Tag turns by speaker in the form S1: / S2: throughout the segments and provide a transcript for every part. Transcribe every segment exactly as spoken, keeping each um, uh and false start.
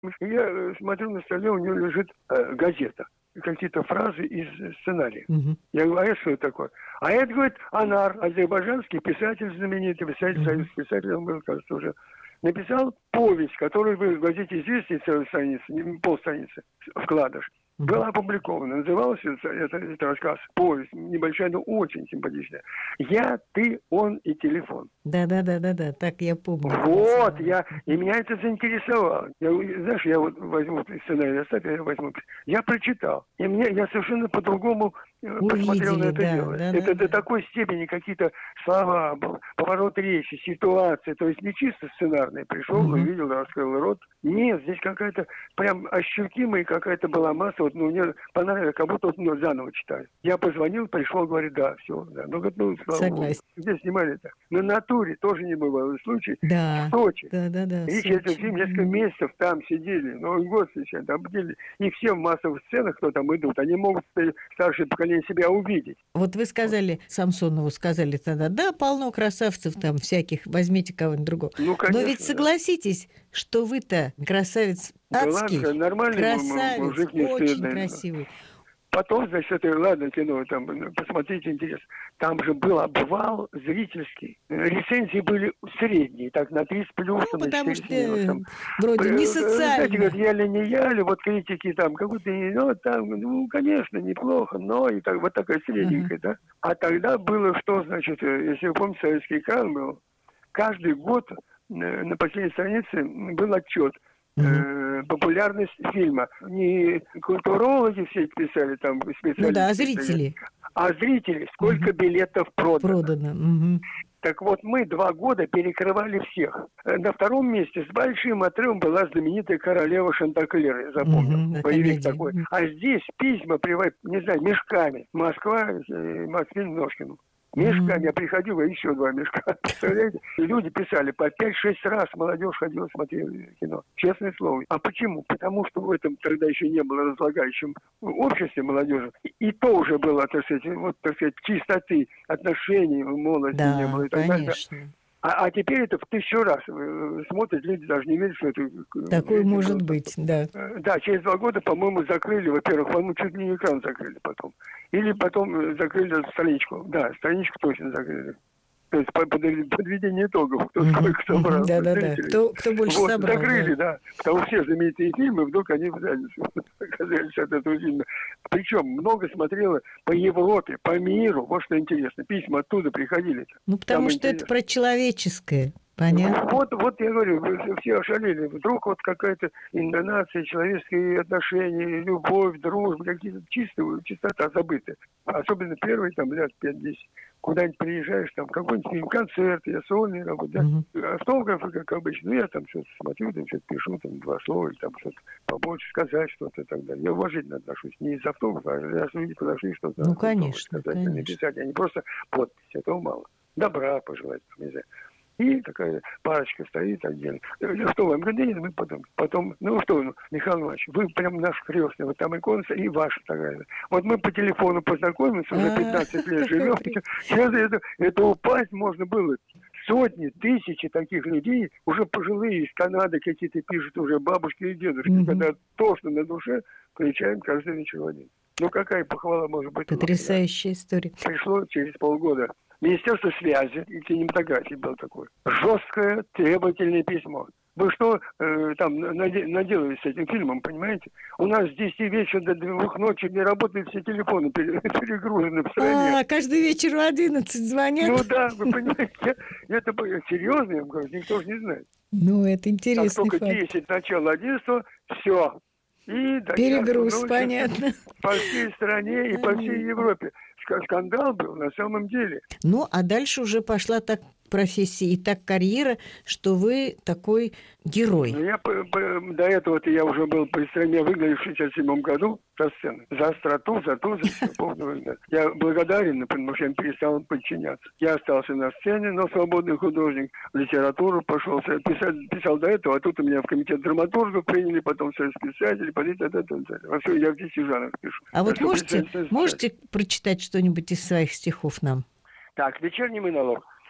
S1: Я э, смотрю, на столе у нее лежит э, газета. Какие-то фразы из сценария. Угу. Я говорю, а это что такое? А это, говорит, Анар, азербайджанский писатель знаменитый, писатель, союз писатель, он был, кажется, уже написал повесть, которую вы в газете «Известия» целую страницу, полстраницы, вкладыш. Была опубликована. Называлась это, это, это рассказ, повесть, небольшая, но очень симпатичная. «Я, ты, он и телефон».
S2: Да-да-да-да-да, так я помню.
S1: Вот, я, и меня это заинтересовало. Я, знаешь, я вот возьму сценарий, оставь, я возьму. Я прочитал, и мне, я совершенно по-другому Увидели, посмотрел на это
S2: да,
S1: дело.
S2: Да,
S1: это
S2: да,
S1: до
S2: да.
S1: такой степени какие-то слова, поворот речи, ситуации, то есть не чисто сценарный. Пришел, угу. увидел, раскрыл рот. Нет, здесь какая-то прям ощутимая какая-то была масса. Вот, ну, мне понравилось, как будто вот, ну, заново читаю. Я позвонил, пришел, говорит, да, все. Да. Ну, говорит, ну, слава Богу. Где снимали-то? На натуре тоже не бывало случай.
S2: Да.
S1: В Сочи.
S2: Да, да, да.
S1: Речь этот фильм, несколько месяцев там сидели, Новый год сейчас, там были. И все в массовых сценах, кто там идут, они могут старшее поколение себя увидеть.
S2: Вот вы сказали, Самсонову сказали тогда, да, полно красавцев там всяких, возьмите кого-нибудь другого.
S1: Ну, конечно,
S2: но ведь согласитесь, да. что вы-то красавец адский,
S1: да ладно, нормальный
S2: красавец,
S1: мужик, не
S2: очень
S1: стыдно.
S2: красивый.
S1: Потом, значит, это, ладно, кино, там, посмотрите, интересно. Там же был обвал зрительский. Рецензии были средние, так, на тридцать плюс,
S2: ну,
S1: на
S2: потому
S1: четыре
S2: что
S1: там.
S2: вроде не социально.
S1: Знаете, говорят, яли не яли, вот критики там, какой-то, ну, там, ну, конечно, неплохо, но и так, вот такая средненькая, uh-huh. да. А тогда было что, значит, если вы помните, советский экран был, каждый год на последней странице был отчет. Uh-huh. Популярность фильма. Не культурологи все писали, там специалисты.
S2: Ну да, а зрители.
S1: А зрители, сколько uh-huh. билетов продано.
S2: Продано. Uh-huh.
S1: Так вот, мы два года перекрывали всех. На втором месте с большим отрывом была знаменитая «Королева Шантаклер», я запомнил, uh-huh. боевик такой. А здесь письма, приводят, не знаю, мешками. Москва, Москвин, Ножкину. Мешками, я приходил, а еще два мешка. Представляете? Люди писали по пять-шесть раз, молодежь ходила, смотрела кино. Честное слово. А почему? Потому что в этом тогда еще не было разлагающем обществе молодежи. И то уже было, так сказать, вот, так сказать, чистоты отношений в молодости
S2: да,
S1: не было. И
S2: так конечно.
S1: Далее. А, а теперь это в тысячу раз смотрят, люди даже не верят, что это...
S2: Такое может было. быть, да.
S1: Да, через два года, по-моему, закрыли, во-первых, по-моему, чуть ли не экран закрыли потом. Или потом закрыли страничку. Да, страничку точно закрыли. То есть подведение итогов, кто mm-hmm. сколько собрал.
S2: Да-да-да, кто, кто больше
S1: вот,
S2: собрал.
S1: Закрыли, да. да. Потому что все знаменитые фильмы, вдруг они оказались от этого фильма. Причем много смотрела по Европе, по миру. Вот что интересно. Письма оттуда приходили.
S2: Ну, потому что интересно. Это про человеческое. Понятно.
S1: Вот, вот я говорю, все ошалели. Вдруг вот какая-то интонация, человеческие отношения, любовь, дружба, какие-то чистые, чистота забытая. Особенно первые там лет пять-десять. Куда-нибудь приезжаешь, там какой-нибудь фильм, концерт, я сольный работаю, да? Uh-huh. Автографы, как обычно. Ну, я там что-то смотрю, там что-то пишу, там два слова, или там что-то побольше сказать, что-то и так далее. Я уважительно отношусь. Не из автографа, а раз люди подошли, что-то
S2: ну, конечно,
S1: сказать,
S2: конечно.
S1: написать, а не просто подпись. Этого мало. Добра пожелать, не знаю. И такая парочка стоит отдельно. Что вам? Говорит, мы потом. Потом, ну что, ну, Михаил Иванович, вы прям наш крестный, вот там икона и ваша такая. Вот мы по телефону познакомились, уже пятнадцать лет живем. Сейчас это, это упасть можно было. Сотни, тысячи таких людей, уже пожилые, из Канады какие-то пишут, уже бабушки и дедушки, mm-hmm. когда тошно на душе, включаем каждый вечер один. Ну какая похвала может быть?
S2: Потрясающая история.
S1: Пришло через полгода. Министерство связи и кинематографии было такое. Жесткое, требовательное письмо. Вы что э, там наделали с этим фильмом, понимаете? У нас с десяти вечера до двух ночи не работают все телефоны, перегружены в стране.
S2: А, каждый вечер в одиннадцать звонят?
S1: Ну да, вы понимаете, это серьезно, я говорю, никто же не знает.
S2: Ну, это интересный
S1: факт. Как только десять, начало одиннадцатого, все. И
S2: перегруз, понятно.
S1: По всей стране и по всей Европе. Скандал был на самом деле.
S2: Ну, а дальше уже пошла так профессия и так карьера, что вы такой герой.
S1: Ну, я по, по, до этого-то я уже был при стране выгнан в шестьдесят седьмом году со сцены. За остроту, за то, за все полное. Я благодарен, потому что я перестал подчиняться. Я остался на сцене, но свободный художник, в литературу пошел. Писал, писал до этого, а тут у меня в комитет драматургов приняли, потом союз писателей, потом это, это, это. А все, я в десяти жанрах пишу.
S2: А вот можете, можете прочитать что-нибудь из своих стихов нам?
S1: Так, вечерний монолог.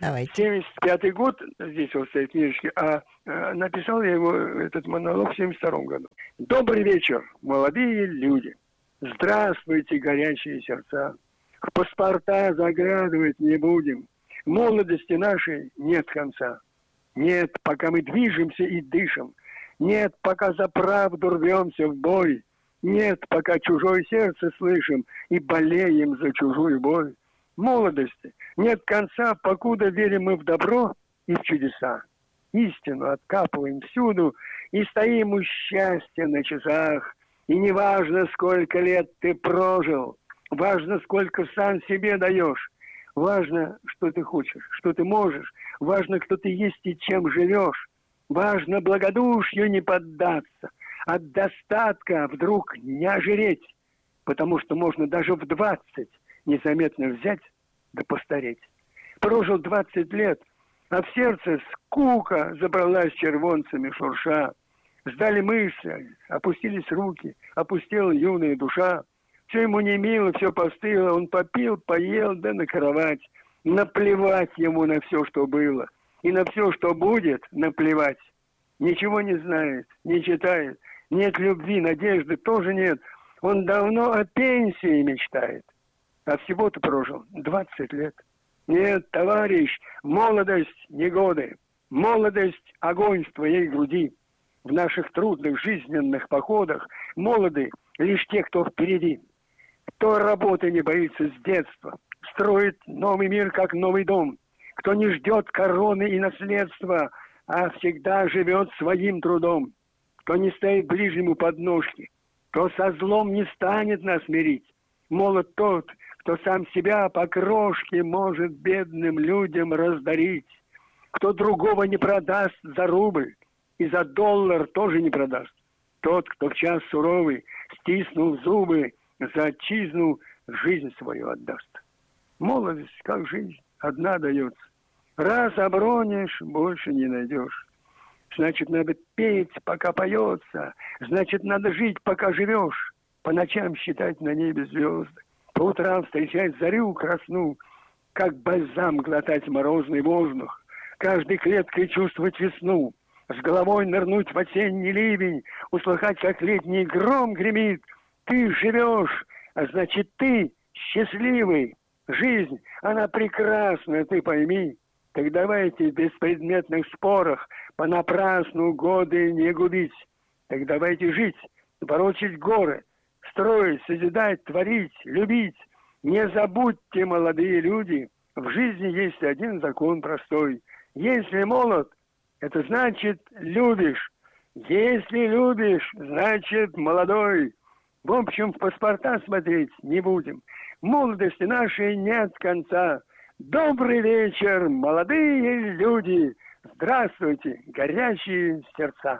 S2: Давайте.
S1: семьдесят пятый год, здесь вот стоит книжечки, а, а написал я его, этот монолог, в семьдесят втором году. Добрый вечер, молодые люди. Здравствуйте, горячие сердца. В паспорта заглядывать не будем. Молодости нашей нет конца. Нет, пока мы движемся и дышим. Нет, пока за правду рвемся в бой. Нет, пока чужое сердце слышим и болеем за чужую боль. Молодости нет конца, покуда верим мы в добро и в чудеса. Истину откапываем всюду и стоим у счастья на часах. И не важно, сколько лет ты прожил, важно, сколько сам себе даешь. Важно, что ты хочешь, что ты можешь. Важно, кто ты есть и чем живешь. Важно благодушью не поддаться. От достатка вдруг не ожиреть. Потому что можно даже в двадцать незаметно взять да постареть. Прожил двадцать лет, а в сердце скука забралась червонцами шурша. Сдали мысли, опустились руки, опустела юная душа. Все ему не мило, все постыло, он попил, поел, да на кровать. Наплевать ему на все, что было. И на все, что будет, наплевать. Ничего не знает, не читает. Нет любви, надежды тоже нет. Он давно о пенсии мечтает. А всего-то прожил двадцать лет. Нет, товарищ, молодость не годы. Молодость — огонь в твоей груди. В наших трудных жизненных походах молоды лишь те, кто впереди. Кто работы не боится с детства, строит новый мир, как новый дом. Кто не ждет короны и наследства, а всегда живет своим трудом. Кто не стоит ближнему подножки, кто со злом не станет нас мирить. Молод тот, кто сам себя по крошке может бедным людям раздарить. Кто другого не продаст за рубль и за доллар тоже не продаст. Тот, кто в час суровый, стиснув зубы, за отчизну жизнь свою отдаст. Молодость, как жизнь, одна дается. Раз обронишь, больше не найдешь. Значит, надо петь, пока поется. Значит, надо жить, пока живешь. По ночам считать на небе звезды. По утрам встречать зарю красну. Как бальзам глотать морозный воздух. Каждой клеткой чувствовать весну. С головой нырнуть в осенний ливень. Услыхать, как летний гром гремит. Ты живешь, а значит, ты счастливый. Жизнь, она прекрасна, ты пойми. Так давайте в беспредметных спорах понапрасну годы не губить. Так давайте жить, ворочать горы, строить, созидать, творить, любить. Не забудьте, молодые люди, в жизни есть один закон простой. Если молод, это значит любишь. Если любишь, значит молодой. В общем, в паспорта смотреть не будем. Молодости нашей нет конца. Добрый вечер, молодые люди! Здравствуйте, горячие сердца!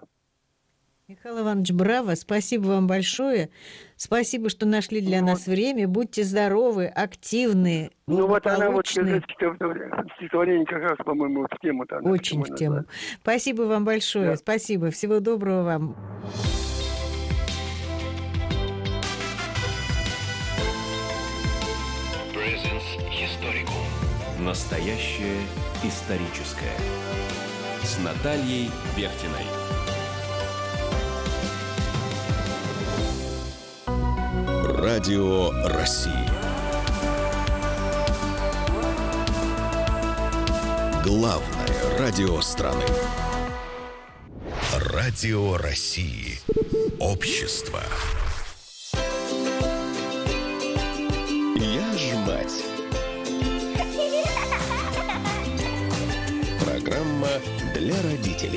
S2: Михаил Иванович, браво! Спасибо вам большое. Спасибо, что нашли для вот. нас время. Будьте здоровы, активны.
S1: Ну вот она вот стихотворение как раз, по-моему, в тему-то.
S2: Очень в тему. Спасибо вам большое. Да. Спасибо. Всего доброго вам.
S3: Настоящее историческое. С Натальей Бехтиной. Радио России. Главное радио страны. Радио России. Общество. Я ж мать. Программа для родителей.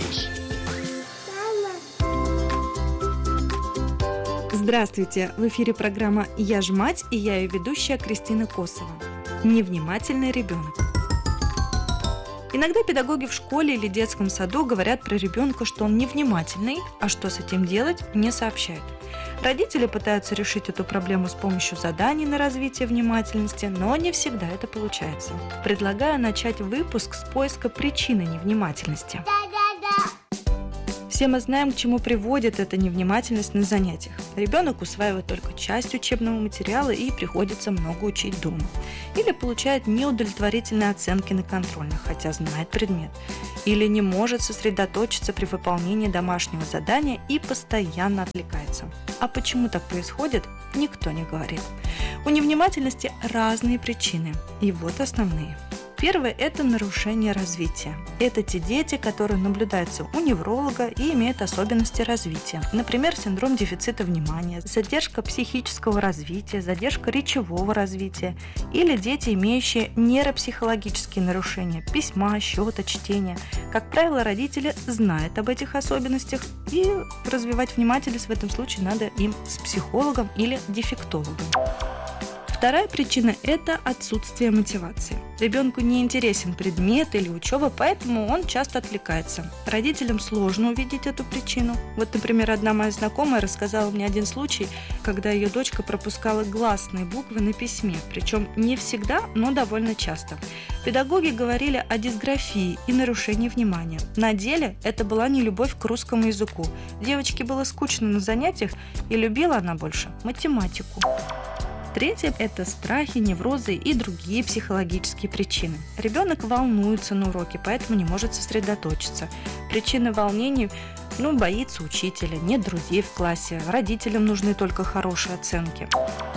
S4: Здравствуйте! В эфире программа «Я ж мать» и я ее ведущая Кристина Косова. Невнимательный ребенок. Иногда педагоги в школе или детском саду говорят про ребенка, что он невнимательный, а что с этим делать, не сообщают. Родители пытаются решить эту проблему с помощью заданий на развитие внимательности, но не всегда это получается. Предлагаю начать выпуск с поиска причины невнимательности. Все Все мы знаем, к чему приводит эта невнимательность на занятиях. Ребенок усваивает только часть учебного материала и приходится много учить дома. Или получает неудовлетворительные оценки на контрольных, хотя знает предмет. Или не может сосредоточиться при выполнении домашнего задания и постоянно отвлекается. А почему так происходит, никто не говорит. У невнимательности разные причины, и вот основные. Первое – это нарушение развития. Это те дети, которые наблюдаются у невролога и имеют особенности развития. Например, синдром дефицита внимания, задержка психического развития, задержка речевого развития. Или дети, имеющие нейропсихологические нарушения – письма, счета, чтения. Как правило, родители знают об этих особенностях, и развивать внимательность в этом случае надо им с психологом или дефектологом. Вторая причина – это отсутствие мотивации. Ребенку не интересен предмет или учеба, поэтому он часто отвлекается. Родителям сложно увидеть эту причину. Вот, например, одна моя знакомая рассказала мне один случай, когда ее дочка пропускала гласные буквы на письме, причем не всегда, но довольно часто. Педагоги говорили о дисграфии и нарушении внимания. На деле это была не любовь к русскому языку. Девочке было скучно на занятиях, и любила она больше математику. Третье – это страхи, неврозы и другие психологические причины. Ребенок волнуется на уроке, поэтому не может сосредоточиться. Причины волнений – ну, боится учителя, нет друзей в классе, родителям нужны только хорошие оценки.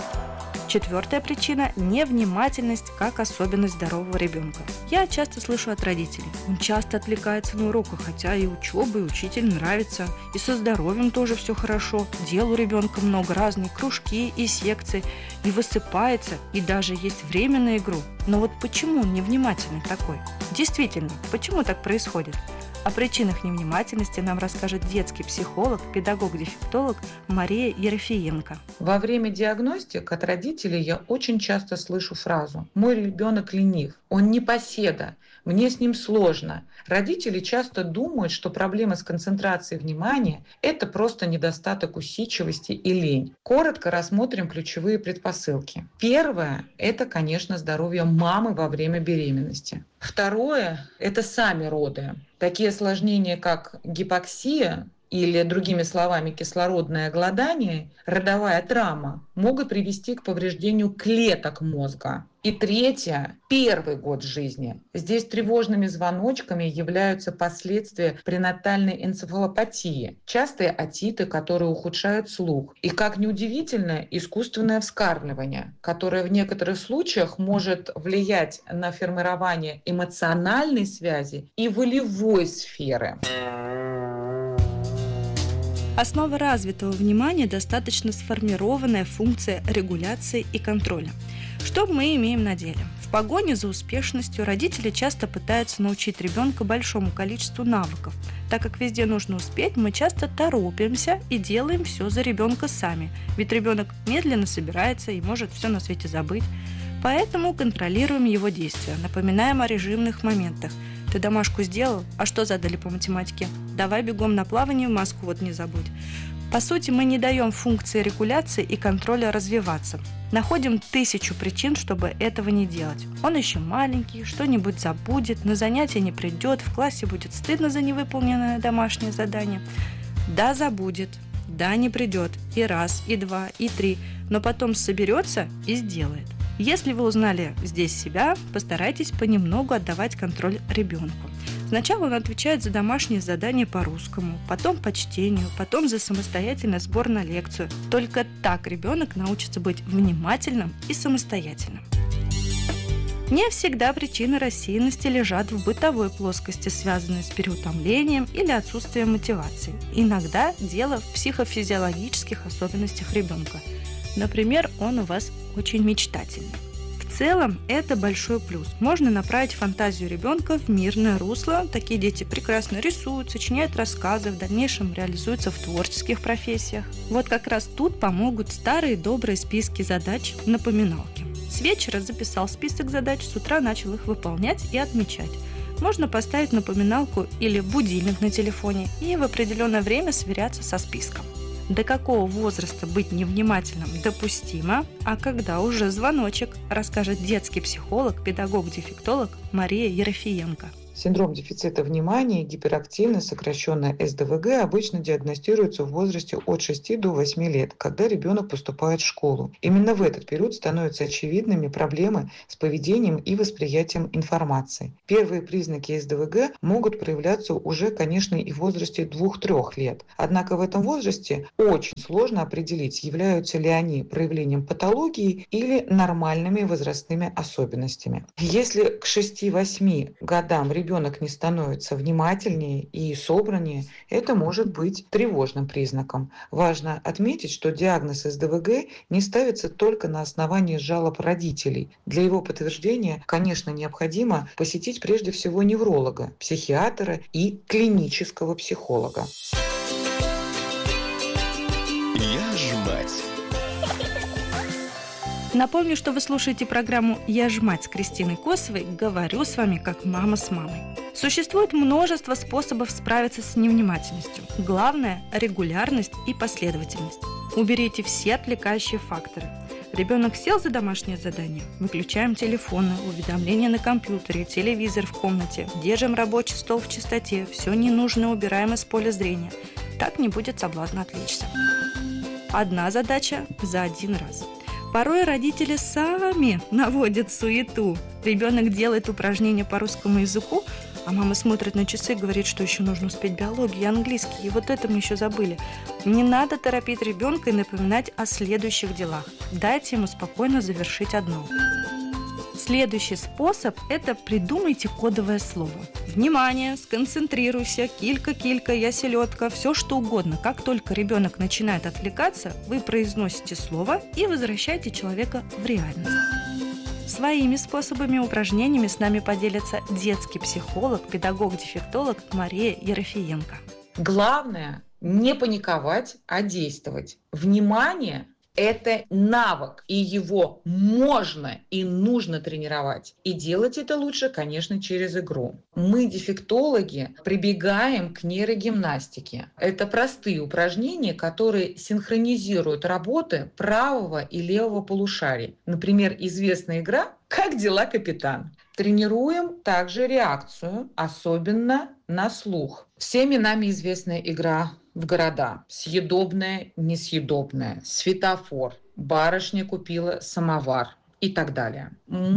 S4: Четвертая причина – невнимательность как особенность здорового ребенка. Я часто слышу от родителей: он часто отвлекается на уроках, хотя и учеба, и учитель нравится, и со здоровьем тоже все хорошо, дел у ребенка много, разные кружки и секции, и высыпается, и даже есть время на игру. Но вот почему он невнимательный такой? Действительно, почему так происходит? О причинах невнимательности нам расскажет детский психолог, педагог-дефектолог Мария Ерофеенко.
S5: Во время диагностик от родителей я очень часто слышу фразу: «Мой ребенок ленив, он непоседа, мне с ним сложно». Родители часто думают, что проблемы с концентрацией внимания – это просто недостаток усидчивости и лень. Коротко рассмотрим ключевые предпосылки. Первое – это, конечно, здоровье мамы во время беременности. Второе – это сами роды. Такие осложнения, как гипоксия, или, другими словами, кислородное голодание, родовая травма, могут привести к повреждению клеток мозга. И третье – первый год жизни. Здесь тревожными звоночками являются последствия пренатальной энцефалопатии, частые отиты, которые ухудшают слух, и, как ни удивительно, искусственное вскармливание, которое в некоторых случаях может влиять на формирование эмоциональной связи и волевой сферы.
S4: Основа развитого внимания – достаточно сформированная функция регуляции и контроля. Что мы имеем на деле? В погоне за успешностью родители часто пытаются научить ребенка большому количеству навыков. Так как везде нужно успеть, мы часто торопимся и делаем все за ребенка сами. Ведь ребенок медленно собирается и может все на свете забыть. Поэтому контролируем его действия, напоминаем о режимных моментах. Ты домашку сделал? А что задали по математике? Давай бегом на плавание, маску вот не забудь. По сути, мы не даем функции регуляции и контроля развиваться. Находим тысячу причин, чтобы этого не делать. Он еще маленький, что-нибудь забудет, на занятия не придет, в классе будет стыдно за невыполненное домашнее задание. Да, забудет, да, не придет, и раз, и два, и три, но потом соберется и сделает. Если вы узнали здесь себя, постарайтесь понемногу отдавать контроль ребенку. Сначала он отвечает за домашние задания по-русскому, потом по чтению, потом за самостоятельный сбор на лекцию. Только так ребенок научится быть внимательным и самостоятельным. Не всегда причины рассеянности лежат в бытовой плоскости, связанной с переутомлением или отсутствием мотивации. Иногда дело в психофизиологических особенностях ребенка. Например, он у вас очень мечтательный. В целом, это большой плюс. Можно направить фантазию ребенка в мирное русло. Такие дети прекрасно рисуют, сочиняют рассказы, в дальнейшем реализуются в творческих профессиях. Вот как раз тут помогут старые добрые списки задач, напоминалки. С вечера записал список задач, с утра начал их выполнять и отмечать. Можно поставить напоминалку или будильник на телефоне и в определенное время сверяться со списком. До какого возраста быть невнимательным допустимо, а когда уже звоночек, расскажет детский психолог, педагог-дефектолог Мария Ерофеенко.
S5: Синдром дефицита внимания и гиперактивность, сокращенная эс дэ вэ гэ, обычно диагностируется в возрасте от шести до восьми лет, когда ребенок поступает в школу. Именно в этот период становятся очевидными проблемы с поведением и восприятием информации. Первые признаки эс дэ вэ гэ могут проявляться уже, конечно, и в возрасте двух-трёх лет. Однако в этом возрасте очень сложно определить, являются ли они проявлением патологии или нормальными возрастными особенностями. Если к шести-восьми годам ребенок не становится внимательнее и собраннее, это может быть тревожным признаком. Важно отметить, что диагноз эс дэ вэ гэ не ставится только на основании жалоб родителей. Для его подтверждения, конечно, необходимо посетить прежде всего невролога, психиатра и клинического психолога.
S3: Я ж мать.
S4: Напомню, что вы слушаете программу «Я ж мать» с Кристиной Косовой. Говорю с вами как мама с мамой. Существует множество способов справиться с невнимательностью. Главное – регулярность и последовательность. Уберите все отвлекающие факторы. Ребенок сел за домашнее задание? Выключаем телефоны, уведомления на компьютере, телевизор в комнате. Держим рабочий стол в чистоте. Все ненужное убираем из поля зрения. Так не будет соблазна отвлечься. Одна задача за один раз. Порой родители сами наводят суету. Ребенок делает упражнения по русскому языку, а мама смотрит на часы и говорит, что еще нужно успеть биологию и английский, и вот это мы еще забыли. Не надо торопить ребенка и напоминать о следующих делах. Дайте ему спокойно завершить одно. Следующий способ – это придумайте кодовое слово. Внимание, сконцентрируйся, килька, килька, я селедка, все что угодно. Как только ребенок начинает отвлекаться, вы произносите слово и возвращаете человека в реальность. Своими способами, упражнениями с нами поделится детский психолог, педагог-дефектолог Мария Ерофеенко.
S5: Главное – не паниковать, а действовать. Внимание – это навык, и его можно и нужно тренировать. И делать это лучше, конечно, через игру. Мы, дефектологи, прибегаем к нейрогимнастике. Это простые упражнения, которые синхронизируют работы правого и левого полушарий. Например, известная игра «Как дела, капитан?». Тренируем также реакцию, особенно на слух. Всеми нами известная игра в города. Съедобное, несъедобное, светофор, барышня купила самовар и так далее.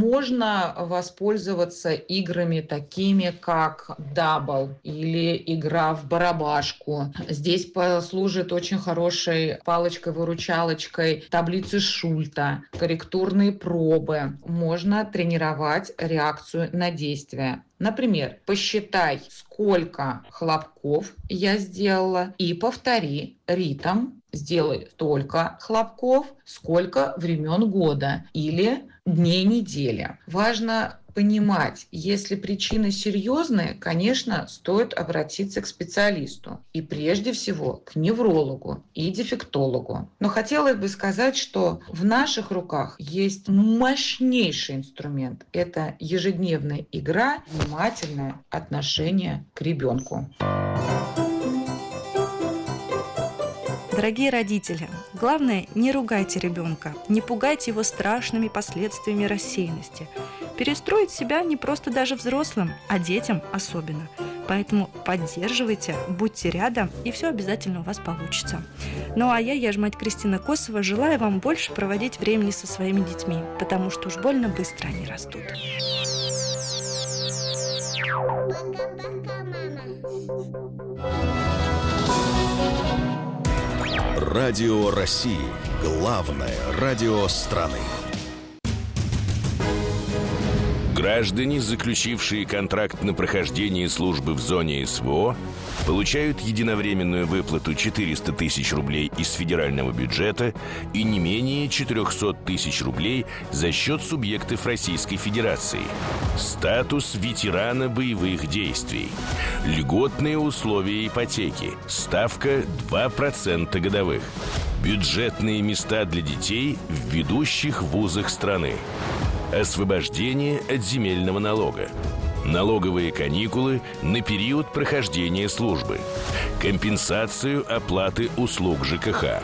S5: Можно воспользоваться играми такими, как дабл или игра в барабашку. Здесь послужит очень хорошей палочкой-выручалочкой таблицы Шульта, корректурные пробы. Можно тренировать реакцию на действие. Например, посчитай, сколько хлопков я сделала, и повтори ритм. Сделай столько хлопков, сколько времен года или дней недели. Важно понимать, если причины серьезные, конечно, стоит обратиться к специалисту. И прежде всего к неврологу и дефектологу. Но хотелось бы сказать, что в наших руках есть мощнейший инструмент. Это ежедневная игра, внимательное отношение к ребенку.
S4: Дорогие родители, главное, не ругайте ребенка, не пугайте его страшными последствиями рассеянности. Перестроить себя не просто даже взрослым, а детям особенно. Поэтому поддерживайте, будьте рядом, и все обязательно у вас получится. Ну а я, я ж мать Кристина Косова, желаю вам больше проводить времени со своими детьми, потому что уж больно быстро они растут.
S3: Радио России. Главное радио страны. Граждане, заключившие контракт на прохождение службы в зоне эс вэ о, получают единовременную выплату четыреста тысяч рублей из федерального бюджета и не менее четыреста тысяч рублей за счет субъектов Российской Федерации. Статус ветерана боевых действий. Льготные условия ипотеки. Ставка два процента годовых. Бюджетные места для детей в ведущих вузах страны. Освобождение от земельного налога. Налоговые каникулы на период прохождения службы. Компенсацию оплаты услуг жэ ка ха.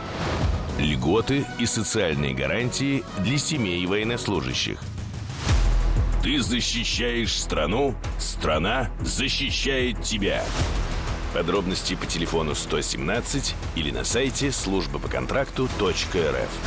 S3: Льготы и социальные гарантии для семей военнослужащих. Ты защищаешь страну, страна защищает тебя. Подробности по телефону сто семнадцать или на сайте служба по контракту точка эр эф.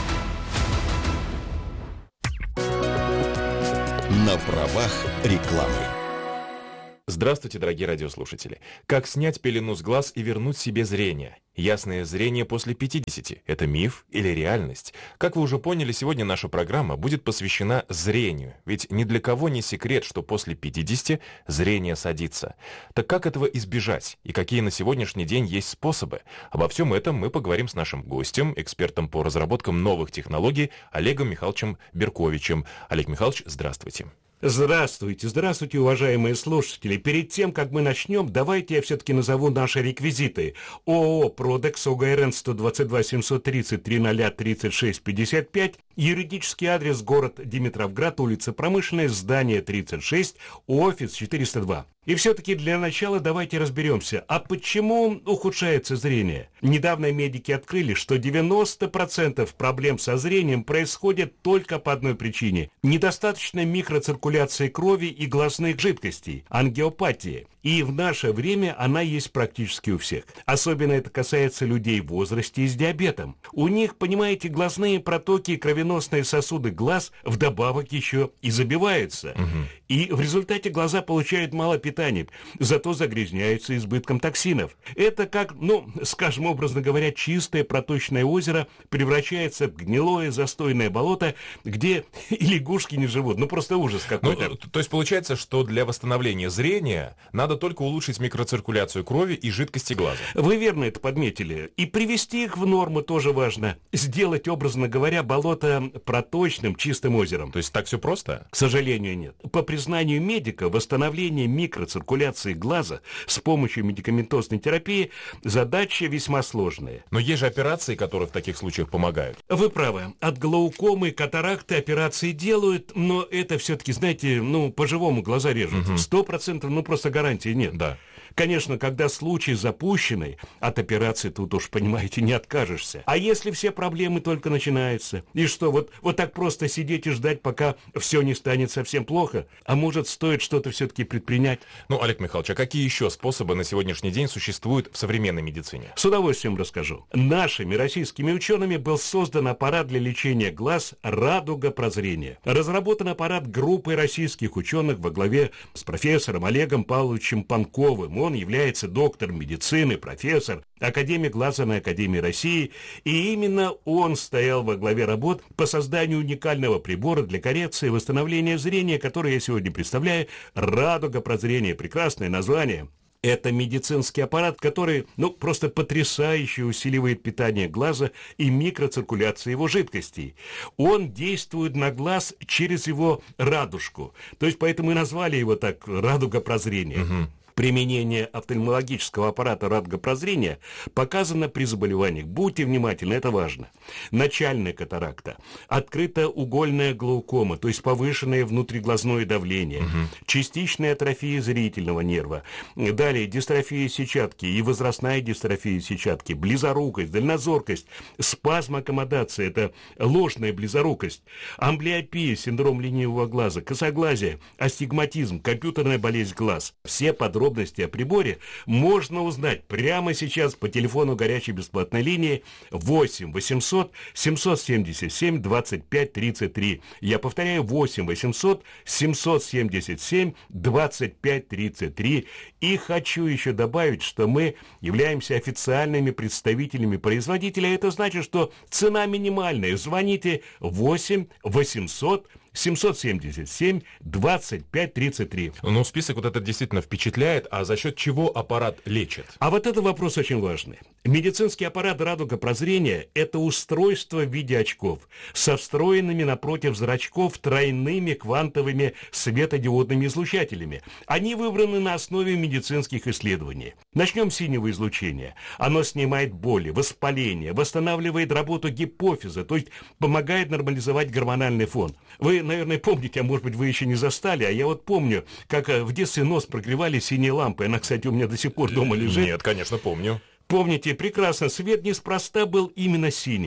S6: На правах рекламы.
S7: Здравствуйте, дорогие радиослушатели. Как снять пелену с глаз и вернуть себе зрение? Ясное зрение после пятидесяти – это миф или реальность? Как вы уже поняли, сегодня наша программа будет посвящена зрению. Ведь ни для кого не секрет, что после пятидесяти зрение садится. Так как этого избежать? И какие на сегодняшний день есть способы? Обо всем этом мы поговорим с нашим гостем, экспертом по разработкам новых технологий Олегом Михайловичем Берковичем. Олег Михайлович, здравствуйте.
S8: Здравствуйте, здравствуйте, уважаемые слушатели. Перед тем, как мы начнем, давайте я все-таки назову наши реквизиты. ООО «Продекс», ОГРН сто двадцать два семьсот тридцать тридцать тридцать шесть пятьдесят пять, юридический адрес город Димитровград, улица Промышленная, здание тридцать шесть, офис четыреста два. И все-таки для начала давайте разберемся, а почему ухудшается зрение? Недавно медики открыли, что девяносто процентов проблем со зрением происходят только по одной причине – недостаточной микроциркуляции крови и глазных жидкостей, ангиопатия. И в наше время она есть практически у всех. Особенно это касается людей в возрасте и с диабетом. У них, понимаете, глазные протоки и кровеносные сосуды глаз вдобавок еще и забиваются. Угу. И в результате глаза получают мало питания, зато загрязняются избытком токсинов. Это как, ну, скажем, образно говоря, чистое проточное озеро превращается в гнилое застойное болото, где и лягушки не живут. Ну, просто ужас какой-то.
S7: Ну, то есть получается, что для восстановления зрения надо только улучшить микроциркуляцию крови и жидкости глаза.
S8: Вы верно это подметили. И привести их в норму тоже важно. Сделать, образно говоря, болото проточным, чистым озером.
S7: То есть так все просто?
S8: К сожалению, нет. По признанию медика, восстановление микроциркуляции глаза с помощью медикаментозной терапии задача весьма сложная.
S7: Но есть же операции, которые в таких случаях помогают.
S8: Вы правы. От глаукомы, катаракты операции делают, но это все-таки, знаете, ну, по-живому глаза режут. Сто процентов, ну, просто гарантии нет.
S7: Да.
S8: Конечно, когда случай запущенный, от операции тут уж, понимаете, не откажешься. А если все проблемы только начинаются? И что, вот, вот так просто сидеть и ждать, пока все не станет совсем плохо? А может, стоит что-то все-таки предпринять?
S7: Ну, Олег Михайлович, а какие еще способы на сегодняшний день существуют в современной медицине?
S8: С удовольствием расскажу. Нашими российскими учеными был создан аппарат для лечения глаз «Радуга прозрения». Разработан аппарат группой российских ученых во главе с профессором Олегом Павловичем Панковым. Он является доктором медицины, профессор, академик Глазной академии России, и именно он стоял во главе работ по созданию уникального прибора для коррекции и восстановления зрения, который я сегодня представляю, «Радуга прозрения». Прекрасное название. Это медицинский аппарат, который, ну, просто потрясающе усиливает питание глаза и микроциркуляцию его жидкостей. Он действует на глаз через его радужку. То есть поэтому и назвали его так «Радуга прозрения». Угу. Применение офтальмологического аппарата «Радуга прозрения» показано при заболеваниях. Будьте внимательны, это важно. Начальная катаракта, открытоугольная глаукома, то есть повышенное внутриглазное давление, угу. частичная атрофия зрительного нерва, далее дистрофия сетчатки и возрастная дистрофия сетчатки, близорукость, дальнозоркость, спазм аккомодации, это ложная близорукость, амблиопия, синдром ленивого глаза, косоглазие, астигматизм, компьютерная болезнь глаз. Все подробности Подробности о приборе можно узнать прямо сейчас по телефону горячей бесплатной линии восемь восемьсот семьсот семьдесят семь двадцать пять тридцать три. Я повторяю, восемь восемьсот семьсот семьдесят семь двадцать пять тридцать три. И хочу еще добавить, что мы являемся официальными представителями производителя. Это значит, что цена минимальная. Звоните восемь восемьсот семьсот семьдесят семь двадцать пять тридцать три.
S7: Ну, список вот этот действительно впечатляет. А за счет чего аппарат лечит?
S8: А вот это вопрос очень важный. Медицинский аппарат «Радуга прозрения» – это устройство в виде очков со встроенными напротив зрачков тройными квантовыми светодиодными излучателями. Они выбраны на основе медицинских исследований. Начнем с синего излучения. Оно снимает боли, воспаление, восстанавливает работу гипофиза, то есть помогает нормализовать гормональный фон. Вы, наверное, помните, а может быть, вы еще не застали, а я вот помню, как в детстве нос прогревали синей лампой. Она, кстати, у меня до сих пор дома лежит.
S7: Нет, конечно, помню.
S8: Помните прекрасно, свет неспроста был именно синим.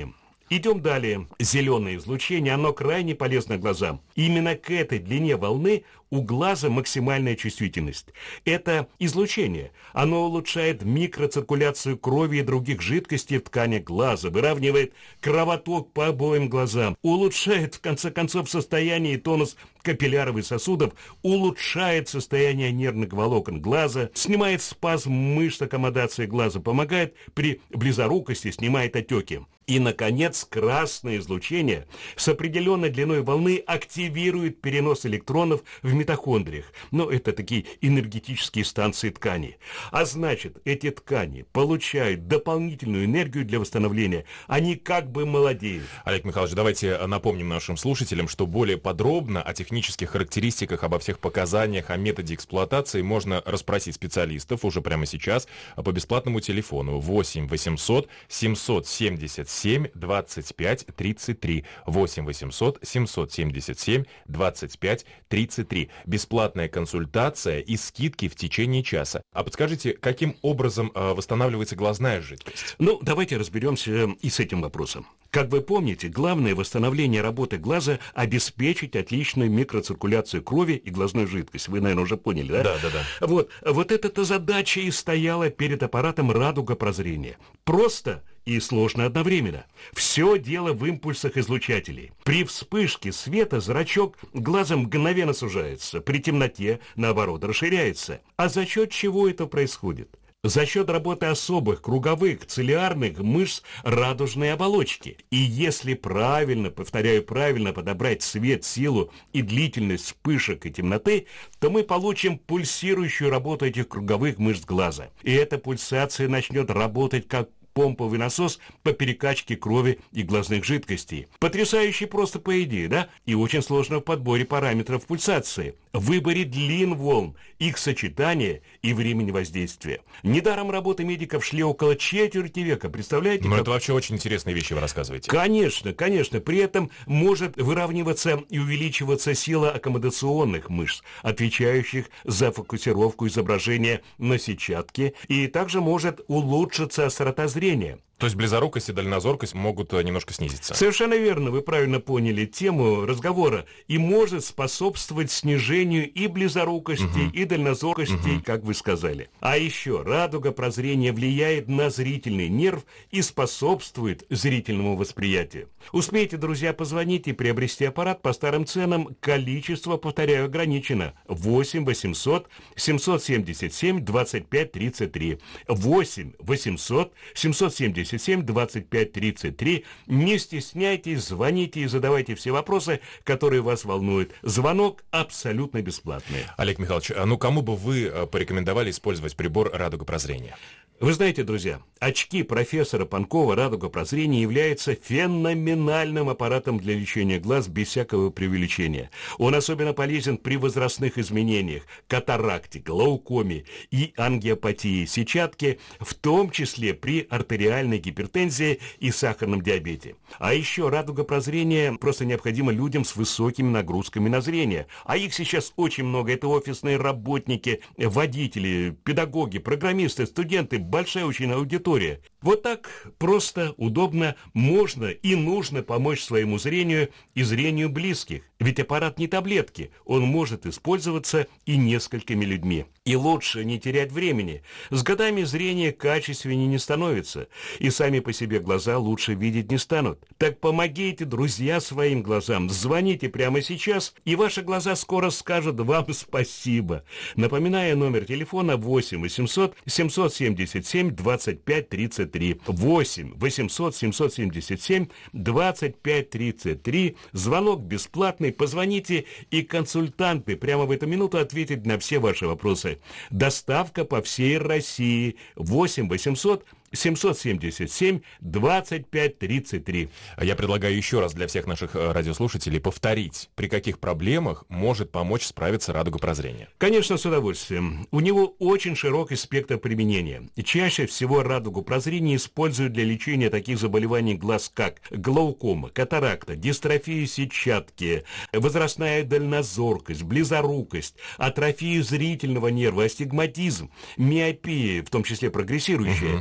S8: Идем далее. Зеленое излучение, оно крайне полезно глазам. Именно к этой длине волны у глаза максимальная чувствительность. Это излучение. Оно улучшает микроциркуляцию крови и других жидкостей в ткани глаза, выравнивает кровоток по обоим глазам, улучшает, в конце концов, состояние и тонус капилляров и сосудов, улучшает состояние нервных волокон глаза, снимает спазм мышц аккомодации глаза, помогает при близорукости, снимает отеки. И, наконец, красное излучение с определенной длиной волны активирует перенос электронов в митохондриях. Но это такие энергетические станции тканей. А значит, эти ткани получают дополнительную энергию для восстановления. Они как бы молодеют.
S7: Олег Михайлович, давайте напомним нашим слушателям, что более подробно о технических характеристиках, обо всех показаниях, о методе эксплуатации можно расспросить специалистов уже прямо сейчас по бесплатному телефону восемь восемьсот семьсот семьдесят семь двадцать пять тридцать три. восемь восемьсот семьсот семьдесят семь двадцать пять тридцать три. Бесплатная консультация и скидки в течение часа. А подскажите, каким образом э, восстанавливается глазная жидкость?
S8: Ну, давайте разберемся и с этим вопросом. Как вы помните, главное восстановление работы глаза – обеспечить отличную микроциркуляцию крови и глазной жидкости. Вы, наверное, уже поняли, да?
S7: Да, да, да.
S8: Вот, вот эта задача и стояла перед аппаратом радуга прозрения. Просто и сложно одновременно. Все дело в импульсах излучателей. При вспышке света зрачок глаза мгновенно сужается, при темноте, наоборот, расширяется. А за счет чего это происходит? За счет работы особых круговых цилиарных мышц радужной оболочки. И если правильно, повторяю, правильно подобрать цвет, силу и длительность вспышек и темноты, то мы получим пульсирующую работу этих круговых мышц глаза. И эта пульсация начнет работать как помповый насос по перекачке крови и глазных жидкостей. Потрясающе просто по идее, да? И очень сложно в подборе параметров пульсации, в выборе длин волн, их сочетания и времени воздействия. Недаром работы медиков шли около четверти века, представляете?
S7: Ну,
S8: как...
S7: это вообще очень интересные вещи вы рассказываете.
S8: Конечно, конечно. При этом может выравниваться и увеличиваться сила аккомодационных мышц, отвечающих за фокусировку изображения на сетчатке, и также может улучшиться острота зрения.
S7: То есть близорукость и дальнозоркость могут немножко снизиться.
S8: Совершенно верно, вы правильно поняли тему разговора. И может способствовать снижению и близорукости, угу. и дальнозоркости, угу. как вы сказали. А еще радуга прозрения влияет на зрительный нерв и способствует зрительному восприятию. Успейте, друзья, позвонить и приобрести аппарат по старым ценам. Количество, повторяю, ограничено. восемь восемьсот семьсот семьдесят семь двадцать пять тридцать три. восемь восемьсот семьсот семьдесят семь двадцать пять тридцать три. Не стесняйтесь, звоните и задавайте все вопросы, которые вас волнуют. Звонок абсолютно бесплатный.
S7: Олег Михайлович, а ну кому бы вы порекомендовали использовать прибор радуга прозрения?
S8: Вы знаете, друзья, очки профессора Панкова «Радуга прозрения» является феноменальным аппаратом для лечения глаз без всякого преувеличения. Он особенно полезен при возрастных изменениях, катаракте, глаукоме и ангиопатии сетчатки, в том числе при артериальной гипертензии и сахарном диабете. А еще «Радуга прозрения» просто необходима людям с высокими нагрузками на зрение. А их сейчас очень много. Это офисные работники, водители, педагоги, программисты, студенты, большая очень аудитория. Вот так просто, удобно, можно и нужно помочь своему зрению и зрению близких. Ведь аппарат не таблетки, он может использоваться и несколькими людьми. И лучше не терять времени. С годами зрение качественнее не становится, и сами по себе глаза лучше видеть не станут. Так помогите, друзья, своим глазам. Звоните прямо сейчас, и ваши глаза скоро скажут вам спасибо. Напоминаю, номер телефона восемь восемьсот семьсот семьдесят семь двадцать пять тридцать три. восемь восемьсот семьсот семьдесят семь двадцать пять тридцать три. Звонок бесплатный. Позвоните, и консультанты прямо в эту минуту ответят на все ваши вопросы. Доставка по всей России. восемь восемьсот семьсот семьдесят семь двадцать пять тридцать три.
S7: Я предлагаю еще раз для всех наших радиослушателей повторить, при каких проблемах может помочь справиться радуга прозрения.
S8: Конечно, с удовольствием. У него очень широкий спектр применения. Чаще всего радугу прозрения используют для лечения таких заболеваний глаз, как глаукома, катаракта, дистрофия сетчатки, возрастная дальнозоркость, близорукость, атрофия зрительного нерва, астигматизм, миопия, в том числе прогрессирующая, угу.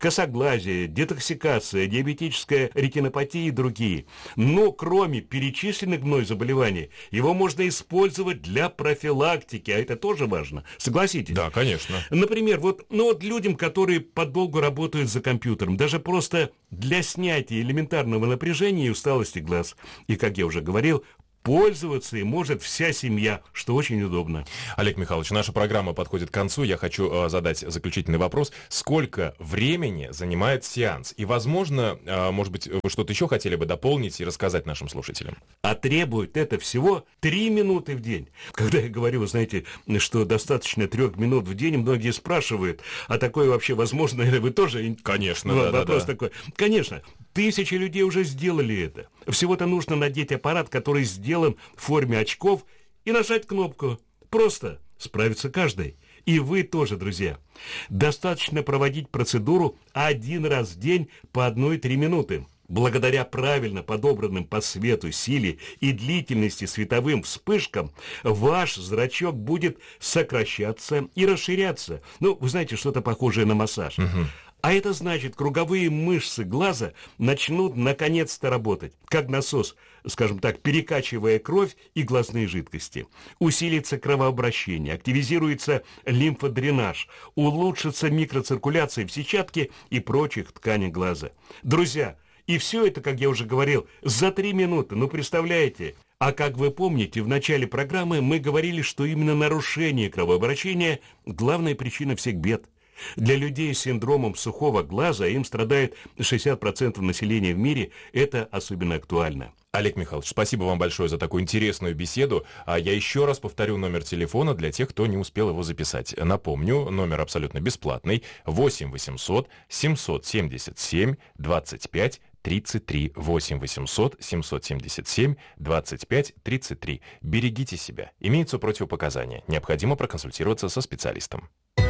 S8: косоглазие, детоксикация, диабетическая ретинопатия и другие. Но кроме перечисленных мной заболеваний, его можно использовать для профилактики, а это тоже важно. Согласитесь?
S7: Да, конечно.
S8: Например, вот, ну вот людям, которые подолгу работают за компьютером, даже просто для снятия элементарного напряжения и усталости глаз. И, как я уже говорил, пользоваться им может вся семья, что очень удобно.
S7: Олег Михайлович, наша программа подходит к концу. Я хочу э, задать заключительный вопрос. Сколько времени занимает сеанс? И, возможно, э, может быть, вы что-то еще хотели бы дополнить и рассказать нашим слушателям?
S8: А требует это всего три минуты в день. Когда я говорю, вы знаете, что достаточно трех минут в день, многие спрашивают, а такое вообще возможно? Или вы тоже?
S7: Конечно,
S8: да,
S7: да,
S8: вопрос
S7: да, да.
S8: такой. Конечно, тысячи людей уже сделали это. Всего-то нужно надеть аппарат, который сделан в форме очков, и нажать кнопку. Просто справится каждый. И вы тоже, друзья. Достаточно проводить процедуру один раз в день по одной-три минуты. Благодаря правильно подобранным по свету, силе и длительности световым вспышкам, ваш зрачок будет сокращаться и расширяться. Ну, вы знаете, что-то похожее на массаж. Угу. А это значит, круговые мышцы глаза начнут наконец-то работать, как насос, скажем так, перекачивая кровь и глазные жидкости. Усилится кровообращение, активизируется лимфодренаж, улучшится микроциркуляция в сетчатке и прочих тканях глаза. Друзья, и все это, как я уже говорил, за три минуты, ну представляете? А как вы помните, в начале программы мы говорили, что именно нарушение кровообращения – главная причина всех бед. Для людей с синдромом сухого глаза, им страдает шестьдесят процентов населения в мире, это особенно актуально.
S7: Олег Михайлович, спасибо вам большое за такую интересную беседу. А я еще раз повторю номер телефона для тех, кто не успел его записать. Напомню, номер абсолютно бесплатный. восемь восемьсот семьсот семьдесят семь двадцать пять тридцать три. восемь восемьсот семьсот семьдесят семь двадцать пять тридцать три. Берегите себя. Имеются противопоказания. Необходимо проконсультироваться со специалистом.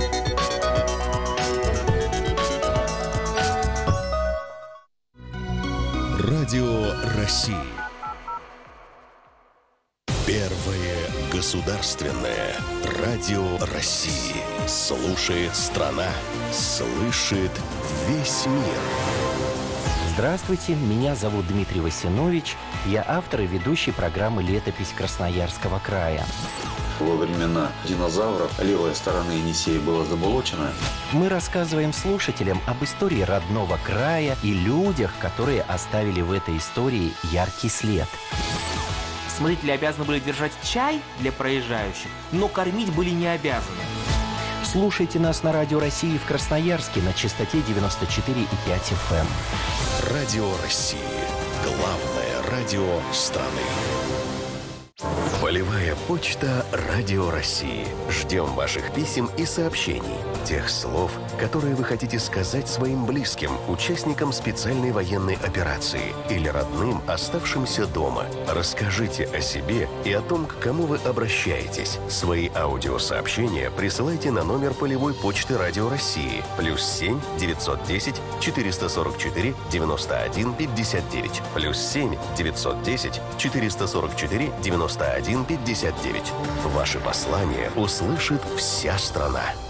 S6: Радио России. Первое государственное радио России. Слушает страна, слышит весь мир.
S9: Здравствуйте, меня зовут Дмитрий Васинович. Я автор и ведущий программы «Летопись Красноярского края».
S10: Во времена динозавров левая сторона Енисея была заболочена.
S9: Мы рассказываем слушателям об истории родного края и людях, которые оставили в этой истории яркий след.
S11: Смотрители обязаны были держать чай для проезжающих, но кормить были не обязаны.
S9: Слушайте нас на Радио России в Красноярске на частоте девяносто четыре и пять эф эм.
S6: Радио России. Главное радио страны. Полевая почта Радио России. Ждем ваших писем и сообщений. Тех слов, которые вы хотите сказать своим близким, участникам специальной военной операции или родным, оставшимся дома. Расскажите о себе и о том, к кому вы обращаетесь. Свои аудиосообщения присылайте на номер полевой почты Радио России. Плюс семь девятьсот десять четыреста сорок четыре девяносто один пятьдесят девять. Плюс семь девятьсот десять четыреста сорок четыре девяносто один пятьдесят девять. Ваши послания услышит вся страна.